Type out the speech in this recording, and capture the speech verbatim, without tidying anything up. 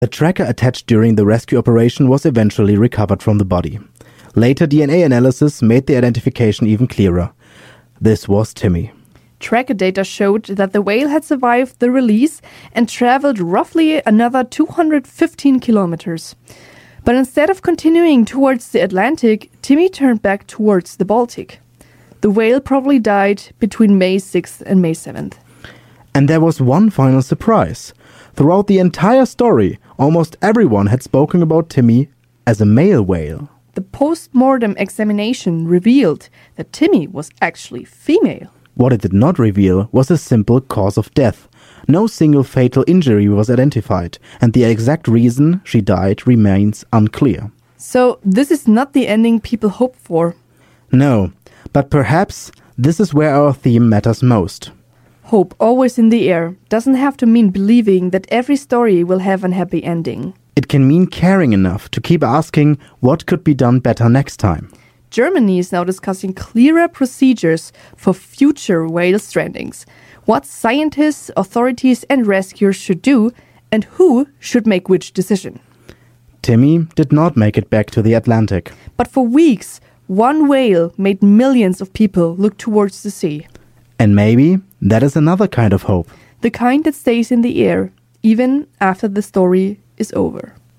The tracker attached during the rescue operation was eventually recovered from the body. Later D N A analysis made the identification even clearer. This was Timmy. Tracker data showed that the whale had survived the release and traveled roughly another two hundred fifteen kilometers. But instead of continuing towards the Atlantic, Timmy turned back towards the Baltic. The whale probably died between May sixth and May seventh. And there was one final surprise. Throughout the entire story, almost everyone had spoken about Timmy as a male whale. The post-mortem examination revealed that Timmy was actually female. What it did not reveal was a simple cause of death. No single fatal injury was identified, and the exact reason she died remains unclear. So this is not the ending people hope for. No, but perhaps this is where our theme matters most. Hope, always in the air, doesn't have to mean believing that every story will have an happy ending. It can mean caring enough to keep asking what could be done better next time. Germany is now discussing clearer procedures for future whale strandings. What scientists, authorities and rescuers should do, and who should make which decision. Timmy did not make it back to the Atlantic. But for weeks, one whale made millions of people look towards the sea. And maybe that is another kind of hope. The kind that stays in the air, even after the story is over.